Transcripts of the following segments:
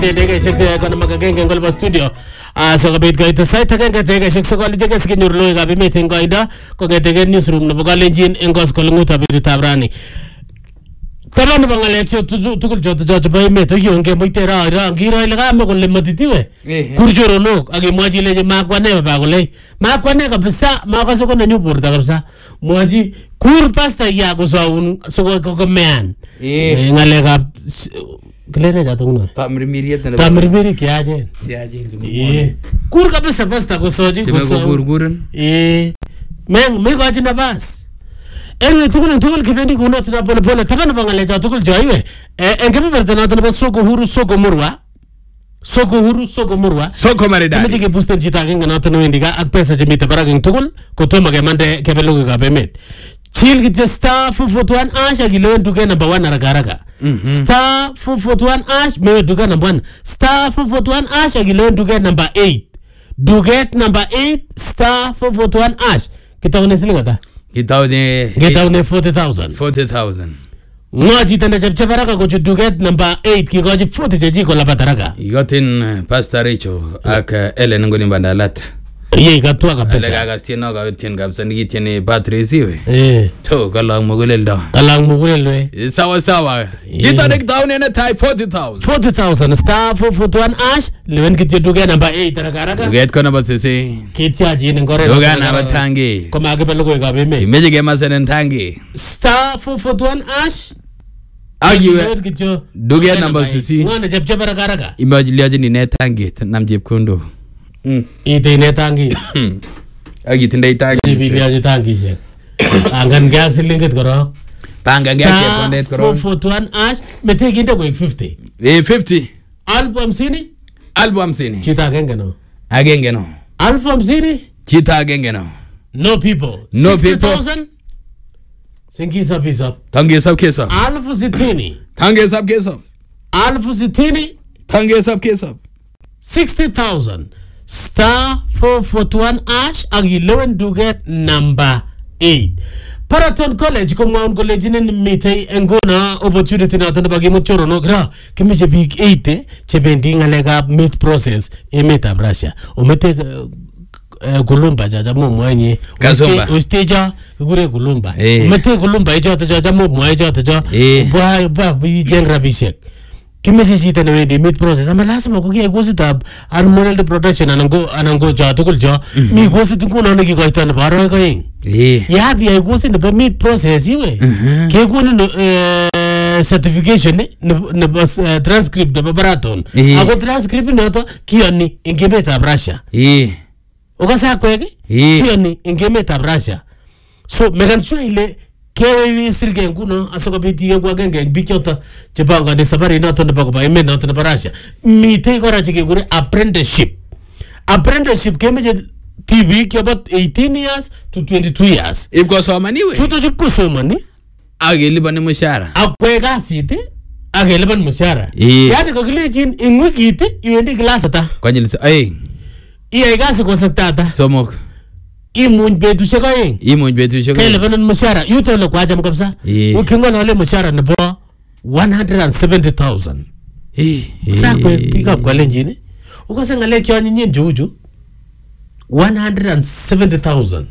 Degeishek kono magagenge ngolba studio so kabit koit sait agenge degeishek sokol jege sikenyor loikab emet eng koindo kong'etege newsroom nebo Kalenjin eng koskoleng'utab betutab rani. Taban nebo ng'alek tugul choto bo emet oyonge moitera ngiro ile kame kole matitiwe kurchoronok akimwachi ile makwane baba kole makwane kabisa makase ko nenyu borto kabisa mwachi kur pasta ya kusaun soko komean ng'alekab Kilene jato kuna. Tamirmiriet na. Tamirmiri kiaje. Kur kabisa pasta kusoji kusoji. Me gaji na bas. Ewe tukul kipendi kuna tuna pole pole tabana bangale jato tukul jaiwe. Engebe bertana tuna soko huru soko murwa. Soko huru soko murwa. Soko maridadi. Kime jike pusten chita kenga na tuna wendiga akpesa jemita barageng tukul kutoma ke mande kebelugi ka bemet. Chill kityo star 441 asha gilewen duke number 1 haraka. Star 441 ash mewe duke number 1. Star 441 ash gilewen duke number 8. Duket number 8 star 441 ash. Kitaune silingata? Kitaune 40,000. 40,000. Ngaji tanda chapchaparaka kochu duket number 8 kikoji 40 cheji kola pataraka. Yotin Pastor Richo ak Ellen ngoni bandalat. Ye katwa kabisa. Alega gastieno ka tien kabisa nikitiene Patrice we. To kalang muguleldo. Kalang mugulelwe. Sawa. Kita nek down in a tie 40,000. 40,000 star 441 ash lewen kityo duke number 8 haraka. Duket ko number 6. Kitya jini ngore. Duke number tangi. Koma akipelo kwa ikabe Meje gema senen tangi. Star 441 ash. Agiwe. Duke number 6. Ngone chepchepa haraka. Imagine ni net tangi namjip kundo. Ite ne tangi. Agi tindai tangi. Bibiya tangi je. Angan gas linget koro. Panga gas kondet koro. 441 ash mete kinde ko 50. 50. Album sini? Album sini. Chita agenge no. Agenge no. Album sini? Chita agenge no. No people. No 60,000. Singisa pisa. Tangi sab kesa. Alfu sitini. Tangi sab kesa. Alfu sitini. Tangi sab kesa. 60,000. Star 441 ash agilewen duget number 8. Paraton College kumwaun college ni mitay engona opportunity na tanda bagi mochoro no gra kimeje big 8 chebendi ngalega meat process emeta Russia omete kulumba jaja mo mwenye usteja gure kulumba omete kulumba ijata jaja mo mwenye jata ja ba bi jengra bisek kimeje sita na wendi meat process ama lazima kugie gosi tab animal production anango ja tukul ja mi gosi tukuna ngi ko itana baro ko yin ya bi ay gosi ne meat process iwe ke gune certification ne transcript de baraton ako transcript ne to kioni ingeme tab Russia okasa kwege kioni ingeme tab Russia so megan sure ile kewe sirge nguno asoko biti kwa genge bikyota chepanga de safari nato ne bako ba emen nato ne Russia mite kora chike gure apprenticeship kemeje TV ki about 18 years to 22 years ibko soma niwe chuto chipko soma ni ageliban mushara akwe gasiti ageliban mushara yani ko kilejin in wikit iwendi class ata kwanyil iye gasi ko saktata somok imuny betushek aeng kelebanan mushara yuto le kwajam kabisa ukingolole mushara nebo 170,000 sakwe pick up Kalenjin ukase ngale kyonyinyin juju 170,000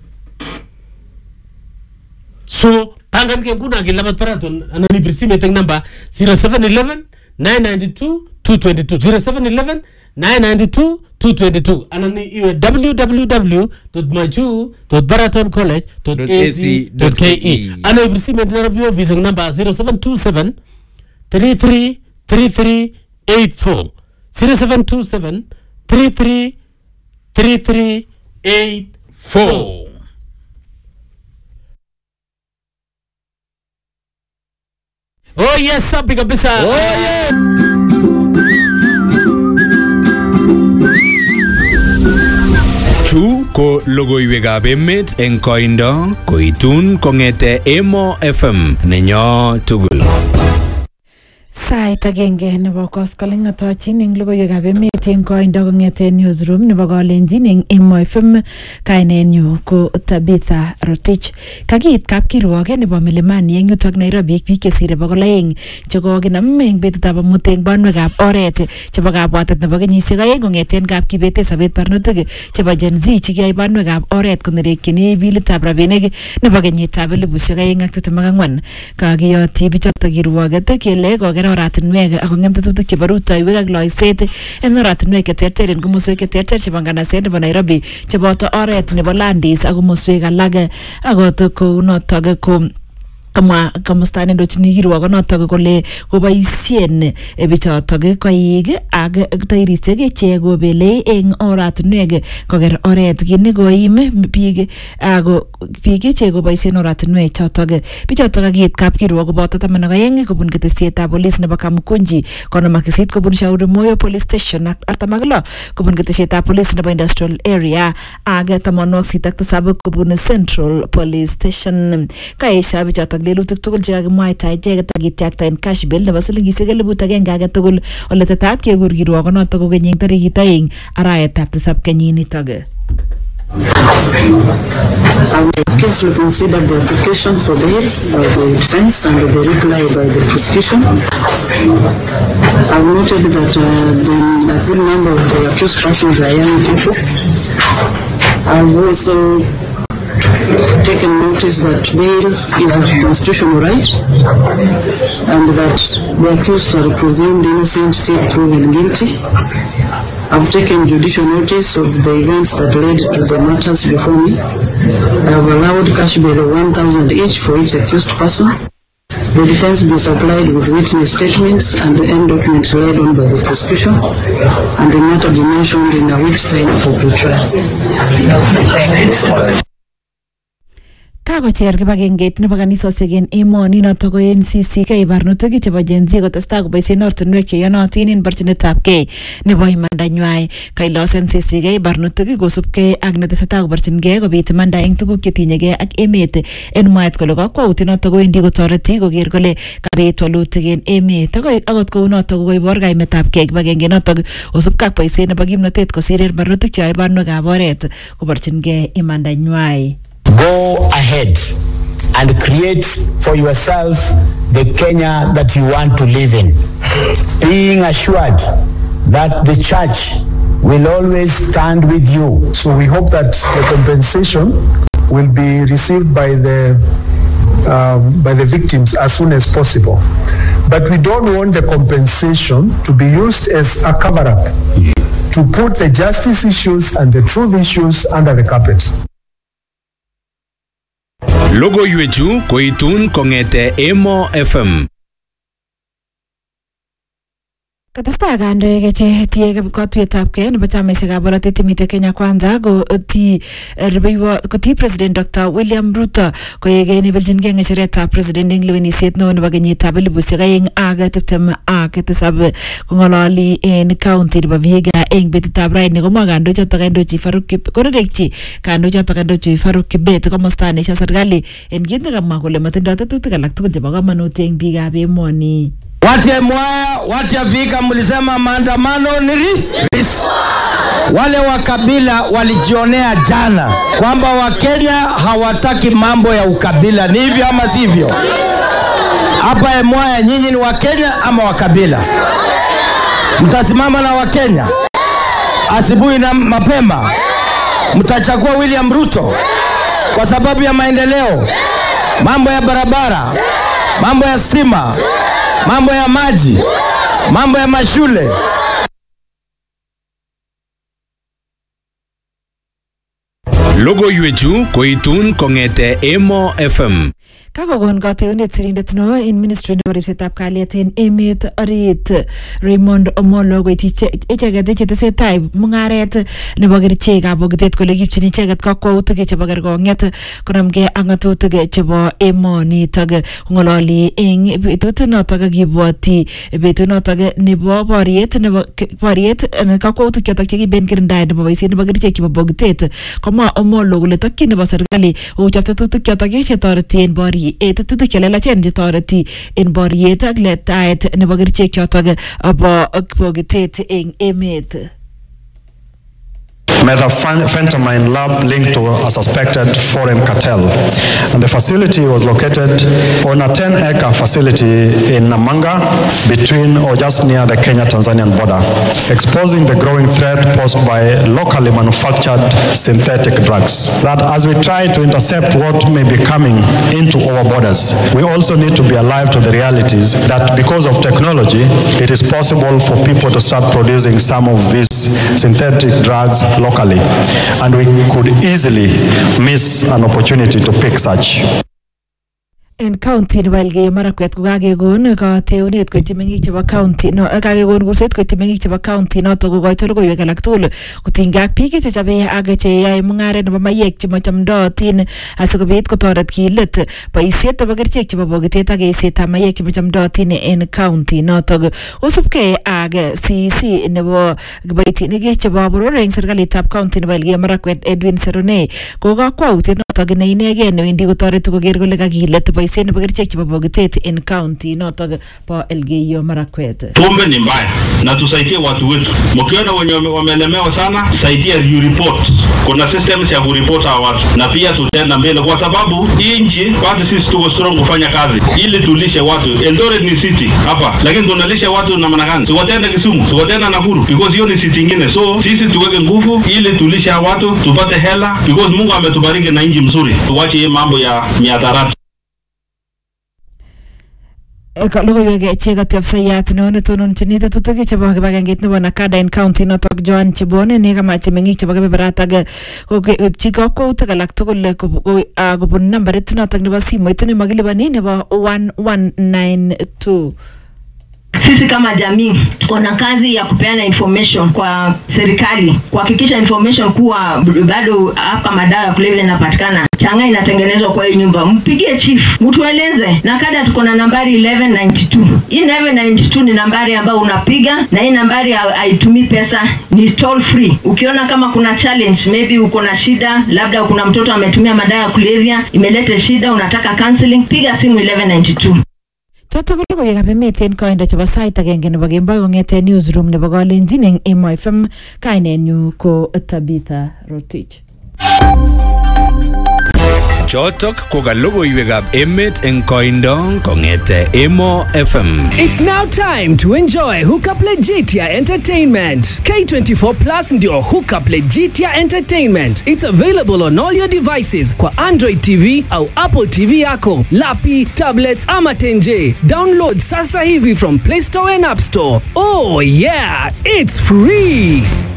so pangan ke kuna gilabat paraton anani prisime teng number 0711 992 222 0711 992 222 anani iwe www.maju.baratoncollege.ac.ke ana prisime teng visa number 0727 33 84 0727 33 84. Oh yes, sabi kabisa. Oh yeah. Chu ko logoiwekab emet eng koindo koitun kongete Emo FM nenyo tugul. Sait agenge nebo koskoling atochin eng logoiwekab emet eng koindo kong'ete newsroom nebo Kalenjin eng Emo FM. Kainenyu ko Tabitha Rotich. Kakiit kapkirwoge nebo Milimani eng yutok Nairobi biik chesire 200 chekokinam eng betutab amut eng banwekab oret chebo kabwatet nebo kenyisiek 2 kong'eten kapkibete sobet barnotik chebo Gen Z chekiyai banwekab oret konerekyini bilitab rabinik nebo kenyitab 2024. Kakiyoti bichotok kirwoget kele oratinwek ako ngem tetutik chebo rutoiwek ak loiset en oratinwek cheterter en komoswek cheterter chebo nganaset nebo Nairobi cheboto oret nebo Landis ak komoswek alak akot kounotok ko kama komosta nendochini kirwogonotok kole koboisien bichotok koik ak tairisiek che kobele eng oratinwek koker oret kini koim biik ako biik che koboisien oratinwek chotok bichotok akiit kapkirwok koboto 12 kobun ketesietab polis nebo Kamukunji konom ak 8 kobun Shauri Moyo Police Station ak 46 kobun ketesietab polis nebo Industrial Area ak 87 kobun Central Police Station. Kaesha bichotok lelutik tugul chekakimwaita icheket akityakta en cash bill nebo silingisiek 1,000 age tugul ole tetat kekur kirwogonotok kokeny eng tarikit 2 arawetab 7 kenyinitok. I will carefully consider the application for bail by the defense and the reply by the prosecution. I've noted that a good number of the accused persons are young people. I've also taken notice that bail is a constitutional right and that the accused are presumed innocent till proven guilty. I've taken judicial notice of the events that led to the matters before me. I have allowed cash bail of 1,000 each for each accused person. The defense be supplied with witness statements and end documents relied on by the prosecution, and the matter be mentioned in a week's time for trial. Kakocher kibagengeit nebo kanisosiek en emoni notok ko NCCK barnotik chebo Gen Z kotestai koboisien ortinwek cheyonotin en borchinetabgei nebo imandanywan. Kailos NCCK barnotik kosubgei ak netesetai koborchingei kobit imanda eng tuguk chetinyegei ak emet en mwaet kole kakwautiet notok kowendi kotoreti koker kole kabit walutik en emet. Akot kou notok koibor kaimetabgei kibagenge notok kosubgei ak boisiet nebo kimnotet kosir en barnotik cheyoe banwekab oret koborchingei imandanywan. Go ahead and create for yourself the Kenya that you want to live in, being assured that the church will always stand with you. So we hope that the compensation will be received by the victims as soon as possible. But we don't want the compensation to be used as a cover-up to put the justice issues and the truth issues under the carpet. Logoiwechu koitun kong'ete Emo FM. Katestai kandoik che tie katuiyetabgei nebo chamaisiekab bolotet chemite Kenya Kwanza koti President Dr. William Ruto koyege nebeljingei ng'echeretab president eng lewenisiet neo nebo kenyitab 2027 kong'ololi en county nebo Vihiga eng betutab raini komwa kandoichotok kandochi Faruk Kibet komosta neisha serikali en kit nekamwa kole matindoi tetutik alak tugul chebo komonut eng biikab emoni. Watu ya Mwaya, watu ya Vihiga mlisema maandamano ni wale wa kabila walijionea jana kwamba Wakenya hawataki mambo ya ukabila. Ni hivyo ama sivyo? Hapa ya Mwaya nyinyi ni Wakenya ama wakabila? Mtasimama na Wakenya asubuhi na mapema? Mtachagua William Ruto kwa sababu ya maendeleo, mambo ya barabara, mambo ya stima, mambo ya maji, mambo ya mashule. Logoiwechu koitun kong'ete Emo FM. Kakokon kateunet sirindet neo en ministry nebo ripsetab kalyet en emet orit Raymond Omolo koityi icheket chetesetai mung'aret nebo kerichekab bokitet kole kipchin icheket kakwautik chebo kerkong'et konamgei ak ng'atutik chebo emonitok. Ng'ololi eng betut notok akibwoti betut notok nebo boriet kakwautik chotok chekiben kirindaet nebo boisiet nebo kerichek chebo bokitet komwa Omolo kole tokyin nebo serikali kochop tetutik chotok chetoreti en boriet tetutik chelelachen chetoreti en boriet ak letaet nebo kerichek chotok bo bogitet eng emet. Methamphetamine lab linked to a suspected foreign cartel. And the facility was located on a 10-acre facility in Namanga between or just near the Kenya-Tanzanian border, exposing the growing threat posed by locally manufactured synthetic drugs. That as we try to intercept what may be coming into our borders, we also need to be alive to the realities that because of technology, it is possible for people to start producing some of these synthetic drugs locally, and we could easily miss an opportunity to pick such. En county nebo Elgeyo Marakwet kokakekon kateunet koityi meng'ik chebo county kakekon kurset koityi meng'ik chebo county noto kokoito logoiwek alak tugul kotinygei ak biik chechobe ak cheyoe mung'aret nebo mayek chemachamdootin asikobit kotoret kilet boisiet nebo kerichek chebo bogitet ak eisetab mayek chemachamdootin en county notok kosubkei ak CEC nebo kiboitinik chebo boror eng serikalitab county nebo Elgeyo Marakwet Edwin Serone kokakwautiet notok ne inegei newendi kotoreti koker kole kakilet boisiet nebo kerichek chebo bogitet en county notok po Elgeyo Marakwet. Pombe ni mbaya na tusaidie watu wetu. Mkiona wenye wamelemewa sana, saidia you report. Kuna systems ya kuripota hawa watu na pia tutaenda mbele kwa sababu hii nchi watu sisi tuko strong kufanya kazi ili tulishe watu. Eldoret ni city hapa, lakini tunalisha watu na maana gani? Siwatenda Kisumu, siwatenda Nakuru because hiyo ni city nyingine. So sisi tuweke nguvu ili tulishe watu, tupate hela because Mungu ametubariki na nchi mzuri. Tuache mambo ya miadarati. Logoiwek chekat afsayat netononchini tetutik chebo kibagengeit nebo Nakada en county notok Joan Chebone nekamach meng'ik chebo kebeberata koipchi kakwautik alak tugul kobun nambarit notok nebo simoit nemakilipani nebo 1192. Sisi kama jamii tuko na kazi ya kupeana information kwa serikali, kuhakikisha information kuwa bado hapa madawa ya kulevya yanapatikana, changa inatengenezwa kwa hii nyumba. Mpigie chief, mtueleze. Nakada tuko na nambari 1192. Hii 1192 ni nambari ambayo unapiga na hii nambari haitumii pesa, ni toll free. Ukiona kama kuna challenge, maybe uko na shida, labda kuna mtoto ametumia madawa ya kulevya, imeleta shida, unataka counseling, piga simu 1192. Choto ko logoiwekab emet en koindo chebo sait agenge nebo kemboi kong'ete newsroom nebo Kalenjin eng Emo FM. Kainenyu ko Tabitha Rotich. Chotok ko ka logoiwekab emet eng koindo kong'ete Emo FM. It's now time to enjoy Hookup Legitia Entertainment. K24 Plus ndio Hookup Legitia Entertainment. It's available on all your devices kwa Android TV au Apple TV yako, lapi, tablets ama tenje. Download sasa hivi from Play Store and App Store. Oh yeah, it's free.